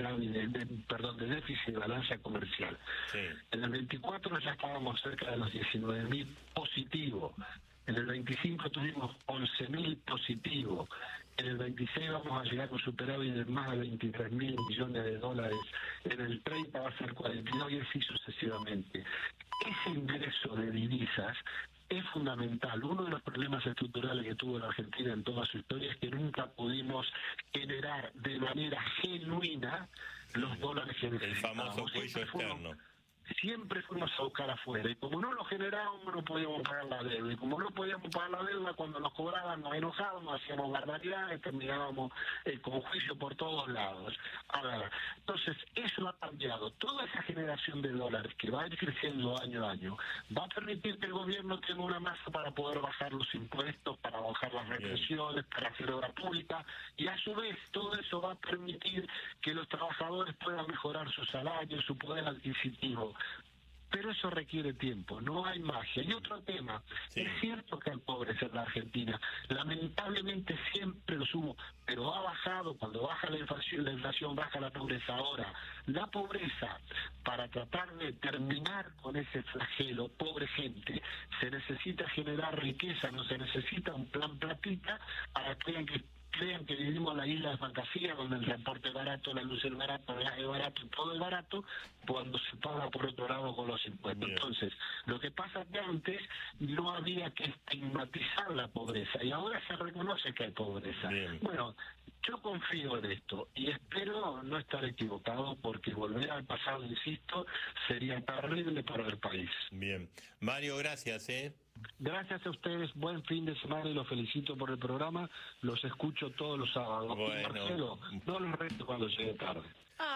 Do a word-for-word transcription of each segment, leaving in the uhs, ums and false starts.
superávit, de, de, perdón, de déficit de balanza comercial. Sí. En el veinticuatro ya estábamos cerca de los diecinueve mil positivos. En el veinticinco tuvimos once mil positivos. En el veintiséis vamos a llegar a un superávit de más de veintitrés mil millones de dólares. En el treinta va a ser cuarenta y dos y así sucesivamente. Ese ingreso de divisas es fundamental. Uno de los problemas estructurales que tuvo la Argentina en toda su historia es que nunca pudimos generar de manera genuina los dólares que necesitábamos. El famoso cuello externo. Siempre fuimos a buscar afuera, y como no lo generábamos no podíamos pagar la deuda, y como no podíamos pagar la deuda, cuando nos cobraban nos enojábamos, hacíamos barbaridades, terminábamos eh, con juicio por todos lados. Ahora, entonces eso ha cambiado. Toda esa generación de dólares que va a ir creciendo año a año va a permitir que el gobierno tenga una masa para poder bajar los impuestos, para bajar las represiones, para hacer obra pública, y a su vez todo eso va a permitir que los trabajadores puedan mejorar su salario, su poder adquisitivo. Pero eso requiere tiempo, no hay magia. Y otro tema, sí. Es cierto que hay pobreza en la Argentina, lamentablemente siempre lo hubo, pero ha bajado. Cuando baja la inflación, la inflación baja la pobreza. Ahora, la pobreza, para tratar de terminar con ese flagelo, pobre gente, se necesita generar riqueza, no se necesita un plan platita para que que crean que vivimos en la isla de fantasía, donde el transporte es barato, la luz es barata, el gas es barato, todo es barato, cuando se paga por otro lado con los impuestos. Bien. Entonces, lo que pasa es que antes no había que estigmatizar la pobreza, y ahora se reconoce que hay pobreza. Bien. Bueno, yo confío en esto, y espero no estar equivocado, porque volver al pasado, insisto, sería terrible para el país. Bien. Mario, gracias, ¿eh? Gracias a ustedes, buen fin de semana y los felicito por el programa, los escucho todos los sábados. Bueno. Y Marcelo, no los reto cuando llegue tarde.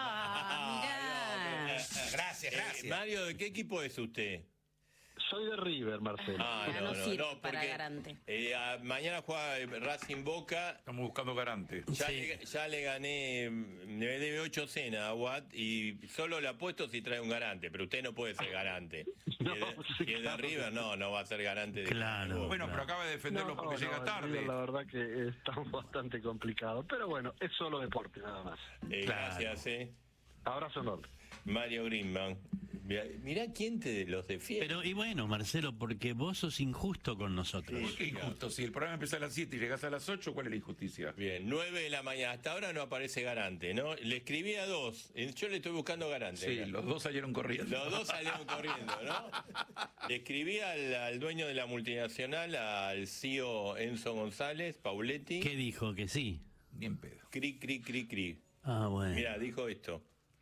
Ah, mirá. Gracias, gracias. Eh, Mario, ¿de qué equipo es usted? Soy de River, Marcelo. Ah, Ya no, no no, sirve no, para porque Garante. eh, a- mañana juega eh, Racing Boca. Estamos buscando Garante. Ya, Sí. le, ya le gané, me debe ocho cenas a Watt, y solo le apuesto si trae un garante, pero usted no puede ser garante. No, si es de, sí, si es de claro. River, no, no va a ser garante de Claro. Boca. Bueno, pero acaba de defenderlo No, porque no, llega el tarde. River, la verdad que estamos bastante complicados, pero bueno, es solo deporte nada más. Eh, Claro. Gracias, eh. Abrazo enorme. Mario Greenman. Mirá, mirá quién te los defiende. Pero, y bueno, Marcelo, porque vos sos injusto con nosotros. ¿Por qué injusto? Si el programa empieza a las siete y llegas a las ocho, ¿cuál es la injusticia? Bien, nueve de la mañana. Hasta ahora no aparece garante, ¿no? Le escribí a dos. Eh, Yo le estoy buscando garante. Sí, acá. los dos salieron corriendo. Los dos salieron corriendo, ¿no? Le escribí al, al dueño de la multinacional, al C E O Enzo González, Pauletti. ¿Qué dijo? Que sí. Ni en pedo. Cri, cri, cri, cri. Ah, bueno. Mira, dijo esto.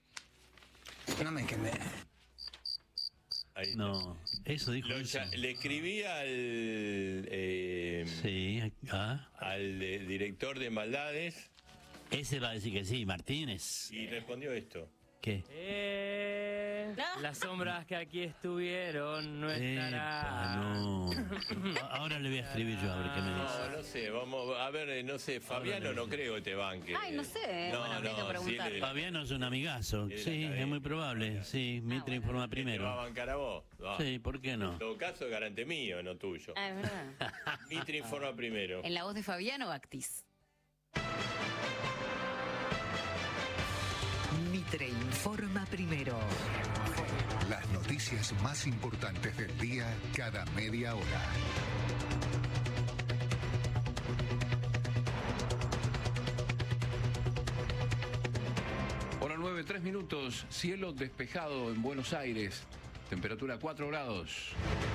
No me quemé. Ahí está. No, eso dijo Lo eso. ya- le escribí al eh, Sí, ah. al eh, director de maldades Ese va a decir que sí, Martínez. y respondió esto. ¿Qué? Eh, No. Las sombras que aquí estuvieron no Epa, estarán. no. A- Ahora le voy a escribir yo a ver qué me No, dice. no sé, vamos a ver, eh, no sé, Fabiano no creo que te banque. Ay, no sé, No, bueno, habría que no, sí, preguntar. él- Fabiano es un amigazo. Él Sí, está bien. es muy probable. Sí, Mitre bueno. informa él te va a primero. bancar a vos. Va. Sí, ¿por qué no? En todo caso, es garante mío, no tuyo. Ah, es verdad. Mitre informa primero. En la voz de Fabiano Actis. Mitre informa primero. Las noticias más importantes del día cada media hora. Hora nueve, tres minutos, cielo despejado en Buenos Aires, temperatura cuatro grados.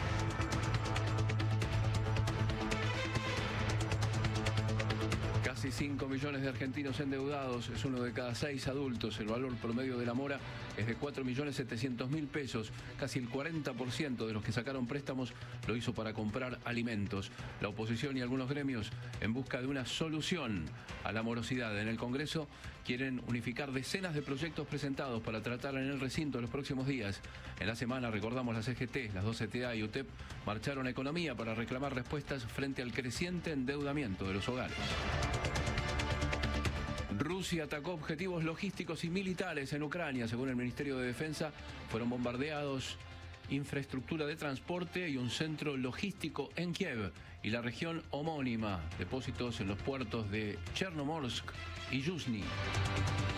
Casi cinco millones de argentinos endeudados, es uno de cada seis adultos. El valor promedio de la mora es de cuatro millones setecientos mil pesos. Casi el cuarenta por ciento de los que sacaron préstamos lo hizo para comprar alimentos. La oposición y algunos gremios, en busca de una solución a la morosidad en el Congreso, quieren unificar decenas de proyectos presentados para tratar en el recinto en los próximos días. En la semana, recordamos, la C G T, las dos C T A y U T E P marcharon a Economía para reclamar respuestas frente al creciente endeudamiento de los hogares. Rusia atacó objetivos logísticos y militares en Ucrania. Según el Ministerio de Defensa, fueron bombardeados infraestructura de transporte y un centro logístico en Kiev y la región homónima, depósitos en los puertos de Chernomorsk y Yuzhny.